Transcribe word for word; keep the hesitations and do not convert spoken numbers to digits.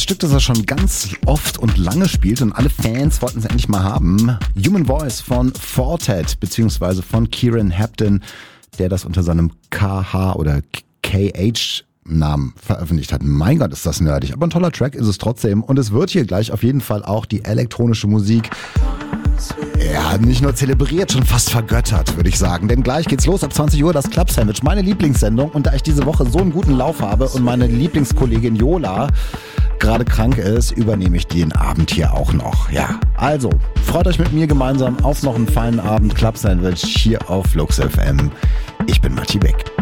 Stück, das er schon ganz oft und lange spielt und alle Fans wollten es endlich mal haben. Human Voice von Fortet, beziehungsweise von Kieran Hampton, der das unter seinem K H oder K H Namen veröffentlicht hat. Mein Gott, ist das nerdig. Aber ein toller Track ist es trotzdem. Und es wird hier gleich auf jeden Fall auch die elektronische Musik, ja, nicht nur zelebriert, schon fast vergöttert, würde ich sagen. Denn gleich geht's los ab zwanzig Uhr, das Club Sandwich, meine Lieblingssendung. Und da ich diese Woche so einen guten Lauf habe und meine Lieblingskollegin Jola gerade krank ist, übernehme ich den Abend hier auch noch. Ja, also, freut euch mit mir gemeinsam auf noch einen feinen Abend Club Sandwich hier auf Flux F M. Ich bin Matti Beck.